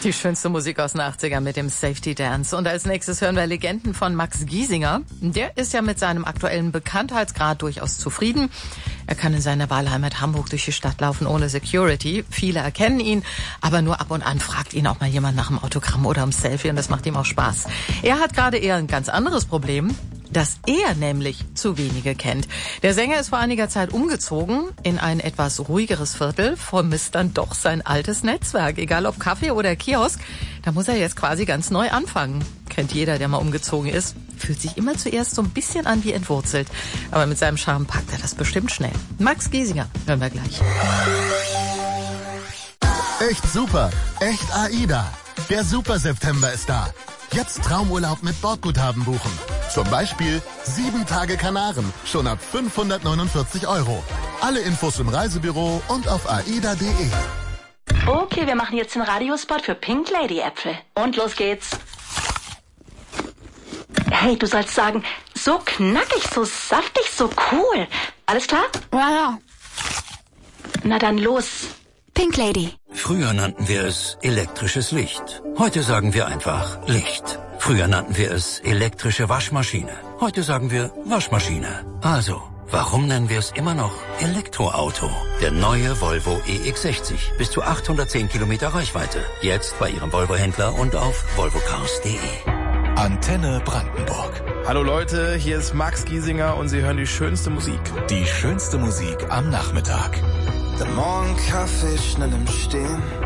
Die schönste Musik aus den 80ern mit dem Safety Dance. Und als nächstes hören wir Legenden von Max Giesinger. Der ist ja mit seinem aktuellen Bekanntheitsgrad durchaus zufrieden. Er kann in seiner Wahlheimat Hamburg durch die Stadt laufen ohne Security. Viele erkennen ihn, aber nur ab und an fragt ihn auch mal jemand nach einem Autogramm oder einem Selfie und das macht ihm auch Spaß. Er hat gerade eher ein ganz anderes Problem, dass er nämlich zu wenige kennt. Der Sänger ist vor einiger Zeit umgezogen in ein etwas ruhigeres Viertel, vermisst dann doch sein altes Netzwerk. Egal ob Kaffee oder Kiosk, da muss er jetzt quasi ganz neu anfangen. Kennt jeder, der mal umgezogen ist. Fühlt sich immer zuerst so ein bisschen an wie entwurzelt. Aber mit seinem Charme packt er das bestimmt schnell. Max Giesinger, hören wir gleich. Echt super, echt AIDA. Der Super September ist da. Jetzt Traumurlaub mit Bordguthaben buchen. Zum Beispiel 7 Tage Kanaren, schon ab 549 €. Alle Infos im Reisebüro und auf aida.de. Okay, wir machen jetzt den Radiospot für Pink Lady Äpfel. Und los geht's. Hey, du sollst sagen, so knackig, so saftig, so cool. Alles klar? Ja. Na dann los. Pink Lady. Früher nannten wir es elektrisches Licht. Heute sagen wir einfach Licht. Früher nannten wir es elektrische Waschmaschine. Heute sagen wir Waschmaschine. Also, warum nennen wir es immer noch Elektroauto? Der neue Volvo EX60. Bis zu 810 Kilometer Reichweite. Jetzt bei Ihrem Volvo-Händler und auf volvocars.de. Antenne Brandenburg. Hallo Leute, hier ist Max Giesinger und Sie hören die schönste Musik. Die schönste Musik am Nachmittag. Der Morgenkaffee schnell im Stehen.